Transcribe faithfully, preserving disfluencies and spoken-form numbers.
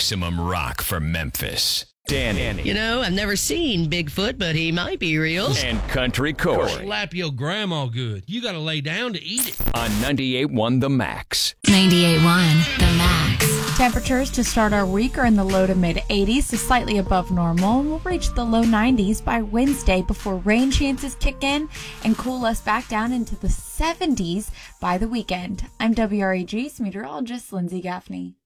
maximum rock for Memphis. Danny. You know, I've never seen Bigfoot, but he might be real. And Country Corey. Slap your grandma good. You got to lay down to eat it. On ninety-eight point one The Max. ninety-eight point one The Max. Temperatures to start our week are in the low to mid eighties to slightly above normal. We'll reach the low nineties by Wednesday before rain chances kick in and cool us back down into the seventies by the weekend. I'm W R E G's meteorologist Lindsay Gaffney.